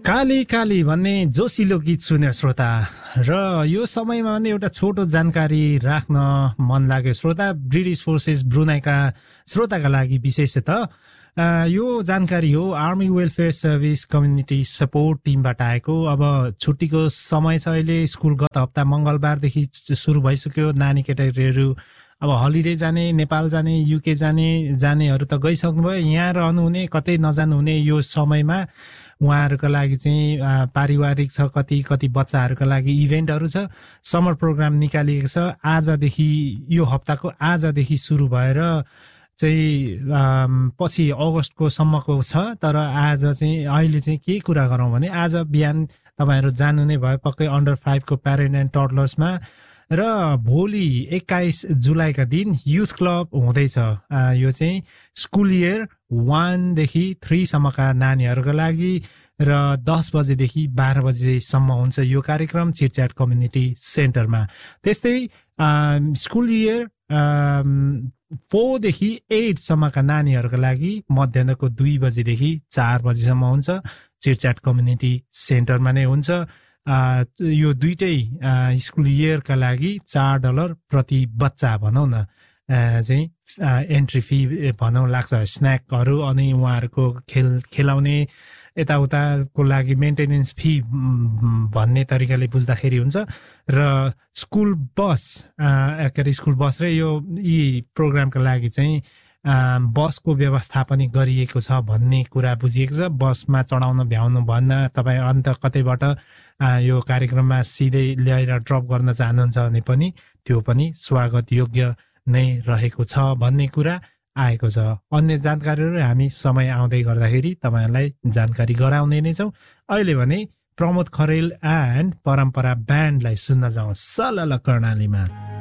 काली काली भन्ने जोसिलो गीत सुन्यो श्रोता र यो समयमा भने एउटा छोटो जानकारी राख्न मन लाग्यो श्रोता। ब्रिटिस फोर्सेस ब्रुनाईका श्रोताका लागि विशेषतः यो जानकारी हो army welfare service community support टिमबाट आएको। अब छुट्टीको समय छ, अहिले स्कुल गत हप्ता मङ्गलबारदेखि सुरु भइसक्यो। नानी केटाकेटीहरू अब हलिडे जाने, नेपाल जाने, युके जानेहरू त गइसक्नुभयो। यहाँ रहनुहुने, कतै नजानुहुने यो समयमा उहाँहरूका लागि चाहिँ पारिवारिक छ, कति बच्चाहरूका लागि इभेन्टहरू छ, समर प्रोग्राम निकालिएको छ। आजदेखि यो हप्ताको आजदेखि सुरु भएर चाहिँ पछि अगस्तको सम्मको छ। तर आज चाहिँ अहिले चाहिँ के कुरा गरौँ भने आज बिहान तपाईँहरू जानु नै भयो पक्कै अन्डर 5 को प्यारेन्ट एन्ड टडलर्समा। र भोलि 21 जुलाईका दिन युथ क्लब हुँदैछ। यो चाहिँ स्कुल इयर 1 देखि 3 सम्मका नानीहरूका लागि र 10 बजेदेखि 12 बजेसम्म हुन्छ यो कार्यक्रम चिटच्याट कम्युनिटी सेन्टरमा। त्यस्तै स्कुल इयर 4 देखि 8 सम्मका नानीहरूका लागि मध्याहको 2 बजेदेखि 4 बजेसम्म हुन्छ, चिटच्याट कम्युनिटी सेन्टरमा नै हुन्छ। यो दुईटै स्कुल इयरका लागि $4 प्रति बच्चा भनौँ न चाहिँ एन्ट्री फी भनौँ लाग्छ। स्न्याकहरू अनि उहाँहरूको खेलाउने यताउताको लागि मेन्टेनेन्स फी भन्ने तरिकाले बुझ्दाखेरि हुन्छ। र स्कुल बस स्कुल बस र यी प्रोग्रामका लागि चाहिँ बसको व्यवस्था पनि गरिएको छ भन्ने कुरा बुझिएको छ। बसमा चढाउन भ्याउनु भन्न, तपाईँ अन्त कतैबाट यो कार्यक्रममा सिधै ल्याएर ड्रप गर्न चाहनुहुन्छ भने पनि त्यो पनि स्वागत योग्य नै रहेको छ भन्ने कुरा आएको छ। अन्य जानकारीहरू हामी समय आउँदै गर्दाखेरि तपाईँहरूलाई जानकारी गराउने नै छौँ। अहिले भने प्रमोद खरेल एन्ड परम्परा ब्यान्डलाई सुन्न जाउँ सलल कर्णालीमा।